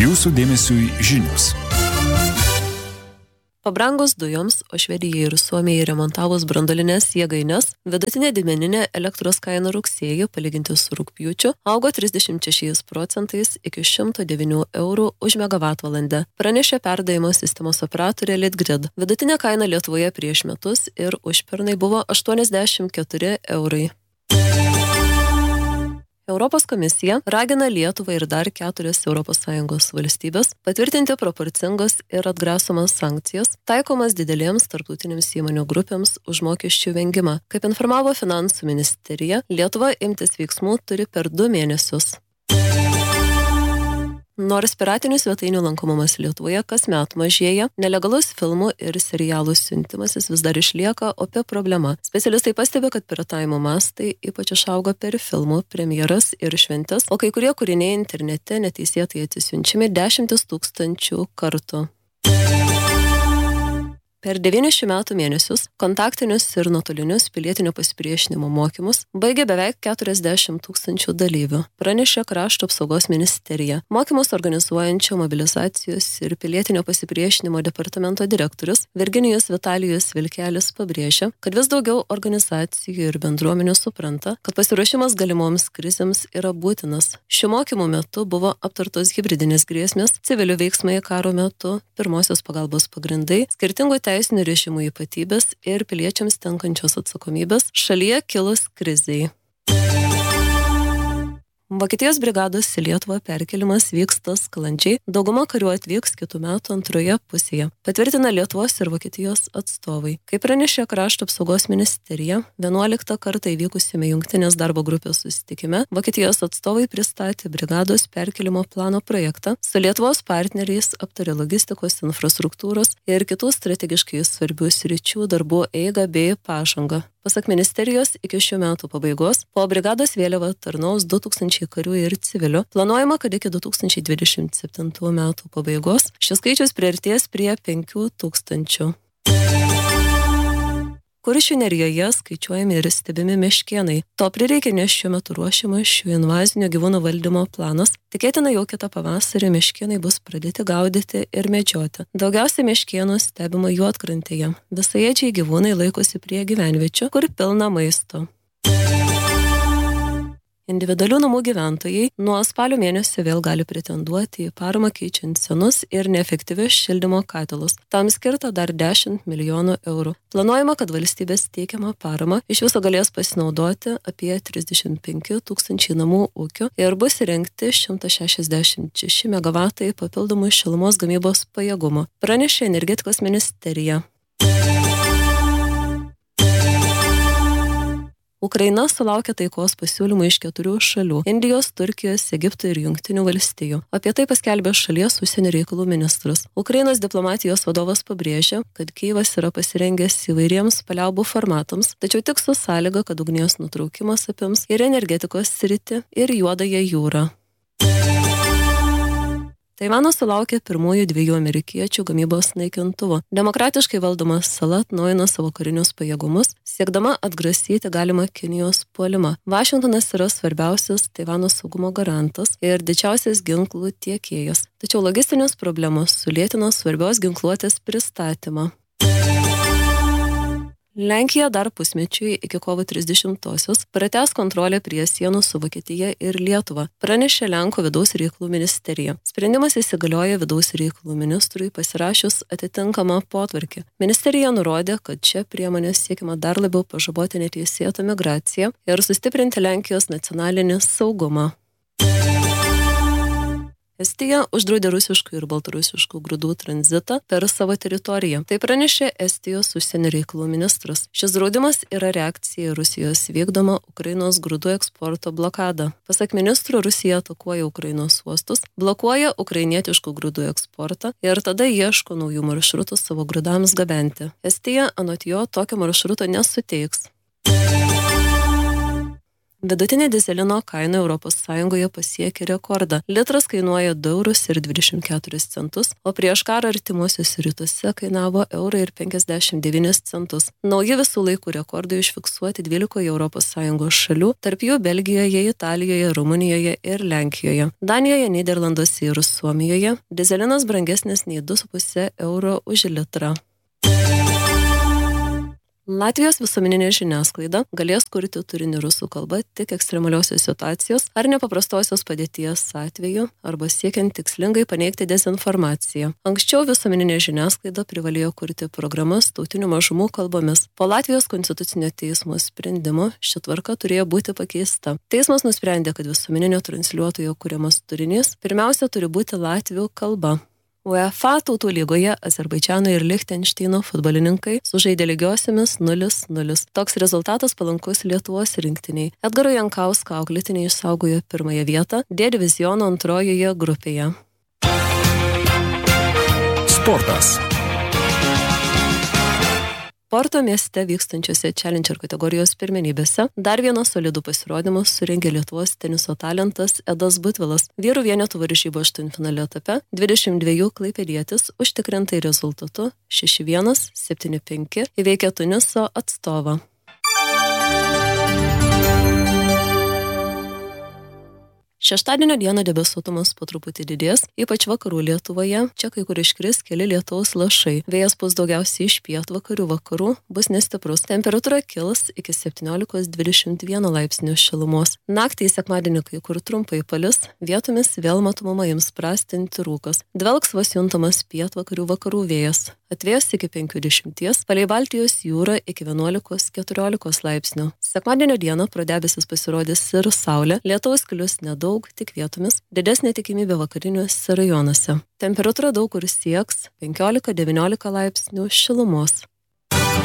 Jūsų dėmesiui žinios. Pabrangus dujoms, o Švedijai ir Suomijai remontavus branduolines jėgaines, vidutinė didmeninė elektros kaina rugsėjį, palyginti su rugpjūčiu, augo 36% iki 109 eurų už megavatvalandę, pranešė perdavimo sistemos operatorė Litgrid. Vidutinė kaina Lietuvoje prieš metus ir užpernai buvo 84 eurai. Europos komisija ragina Lietuvą ir dar 4 ES valstybės patvirtinti proporcingas ir atgrasomas sankcijas, taikomas didelėms tarptautinėms įmonių grupėms už mokesčių vengimą. Kaip informavo Finansų ministerija, Lietuva imtis veiksmų turi per 2 mėnesius. Nors piratinių svetainių lankomumas Lietuvoje kasmet mažėja, nelegalus filmų ir serialų siuntimasis vis dar išlieka opi problema. Specialistai pastebi, kad piratavimo mastai ypač išaugo per filmų premjeras ir šventes, o kai kurie kūriniai internete neteisėtai atsisiunčiami 10 000 kartų. Per 9 šių metų mėnesius kontaktinius ir nuotolinius pilietinio pasipriešinimo mokymus baigė beveik 40 000 dalyvių, pranešė Krašto apsaugos ministerija. Mokymus organizuojančio mobilizacijos ir pilietinio pasipriešinimo departamento direktorius Virginijus Vitalijus Vilkelis pabrėžė, kad vis daugiau organizacijų ir bendruomenių supranta, kad pasiruošimas galimoms krizėms yra būtinas. Šių mokymų metu buvo aptartos hibridinės grėsmės, civilių veiksmai karo metu, pirmosios pagalbos pagrindai, skirtingų teisinių režimų ypatybės ir piliečiams tenkančios atsakomybės šalyje kilus krizei. Vokietijos brigados į Lietuvą perkelimas vyksta sklandžiai, dauguma karių atvyks kitų metų antroje pusėje, patvirtina Lietuvos ir Vokietijos atstovai. Kaip pranešė Krašto apsaugos ministerija, 11 kartą įvykusiame jungtinės darbo grupės susitikime, Vokietijos atstovai pristatė brigados perkelimo plano projektą, su Lietuvos partneriais aptarė logistikos, infrastruktūros ir kitų strategiškai svarbių sričių darbų eigą bei pažangą. Pasak ministerijos, iki šių metų pabaigos po brigados vėliava tarnaus 2000 karių ir civilių. Planuojama, kad iki 2027 metų pabaigos šis skaičius priartės prie 5000. Kuršių nerijoje skaičiuojami ir stebimi meškėnai. To prireikia, nes šiuo metu ruošiamas šių invazinių gyvūnų valdymo planas. Tikėtina, jau kitą pavasarį meškėnai bus pradėti gaudyti ir medžioti. Daugiausiai meškėnų stebima juodkrantėje. Visaėdžiai gyvūnai laikosi prie gyvenviečių, kur pilna maisto. Individualių namų gyventojai nuo spalio mėnesio vėl gali pretenduoti į paramą keičiant senus ir neefektyvius šildymo katilus. Tam skirta dar 10 milijonų eurų. Planuojama, kad valstybės teikiamą paramą iš viso galės pasinaudoti apie 35 000 namų ūkių ir bus įrengti 166 megavatai papildomų šilumos gamybos pajėgumo, pranešė energetikos ministerija. Ukraina sulaukė taikos pasiūlymų iš 4 šalių – Indijos, Turkijos, Egipto ir Jungtinių valstijų. Apie tai paskelbė šalies užsienio reikalų ministras. Ukrainos diplomatijos vadovas pabrėžė, kad Kyjivas yra pasirengęs įvairiems paliaubų formatams, tačiau tik su sąlyga, kad ugnies nutraukimas apims ir energetikos sritį, ir Juodąją jūrą. Taivanas sulaukė pirmųjų 2 amerikiečių gamybos naikintuvų. Demokratiškai valdoma sala atnaujino savo karinius pajėgumus, siekdama atgrasyti galimą Kinijos puolimą. Vašingtonas yra svarbiausias Taivano saugumo garantas ir didžiausias ginklų tiekėjas. Tačiau logistinės problemos sulėtino svarbios ginkluotės pristatymą. Lenkija dar pusmečiui iki kovo 30-osios pratęs kontrolę prie sienų su Vokietija ir Lietuva, pranešė Lenkų vidaus reikalų ministerija. Sprendimas įsigalioja vidaus reikalų ministrui pasirašius atitinkamą potvarkį. Ministerija nurodė, kad čia priemonės siekiama dar labiau pažaboti neteisėtą migraciją ir sustiprinti Lenkijos nacionalinį saugumą. Estija uždraudė rusiškų ir baltarusiškų grūdų tranzitą per savo teritoriją. Tai pranešė Estijos užsienio reikalų ministras. Šis draudimas yra reakcija į Rusijos vykdomą Ukrainos grūdų eksporto blokadą. Pasak ministro, Rusija atakuoja Ukrainos uostus, blokuoja ukrainietiškų grūdų eksportą ir tada ieško naujų maršrutų savo grūdams gabenti. Estija anot jo tokio maršruto nesuteiks. Vidutinė dizelino kaina ES pasiekė rekordą. Litras kainuoja 2,24 eurus, o prieš karą artimuosiuose rytuose kainavo 1,59 eurus. Nauji visų laikų rekordai užfiksuoti 12 ES šalių, tarp jų Belgijoje, Italijoje, Rumunijoje ir Lenkijoje. Danijoje, Nyderlanduose ir Suomijoje dizelinas brangesnis nei 2,5 euro už litrą. Latvijos visuomeninė žiniasklaida galės kurti turinį rusų kalba tik ekstremaliosios situacijos ar nepaprastosios padėties atveju arba siekiant tikslingai paneigti dezinformaciją. Anksčiau visuomeninė žiniasklaida privalėjo kurti programas tautinių mažumų kalbomis. Po Latvijos konstitucinio teismo sprendimo ši tvarka turėjo būti pakeista. Teismas nusprendė, kad visuomeninio transliuotojo kuriamas turinys pirmiausia turi būti latvių kalba. UEFA tautų lygoje Azerbaidžano ir Lichtenšteino futbolininkai sužaidė lygiosiomis 0-0. Toks rezultatas palankus Lietuvos rinktiniai. Edgaro Jankausko auklėtiniai išsaugojo pirmąją vietą D diviziono antrojoje grupėje. Sportas. Porto mieste vykstančiose Challenger kategorijos pirmenybėse dar vienas solidų pasirodymą surengė Lietuvos teniso talentas Edas Butvilas. Vyrų vienetų varžybų aštuntfinalio etape 22 klaipėdietis užtikrintai rezultatu 6-1, 7-5 įveikė Tuniso atstovą. Šeštadienio dieną debesuotumas po truputį didės, ypač vakarų Lietuvoje. Čia kai kur iškris keli lietaus lašai. Vėjas pūs daugiausiai iš pietvakarių vakarų, bus nestiprus. Temperatūra kils iki 17-21 laipsnių šilumos. Naktį į sekmadienį kai kur trumpai palis, vietomis vėl matomumą ims prastinti rūkas. Dvelks vos juntamas pietvakarių vakarų vėjas. Atvės iki 50, palei Baltijos jūrą iki 11-14 laipsnių. Sekmadienio dieną pro debesis pasirodys ir saulė, lietaus klius nedaug, tik vietomis, didesnė tikimybė vakariniuose rajonuose. Temperatūra daug kur sieks 15-19 laipsnių šilumos.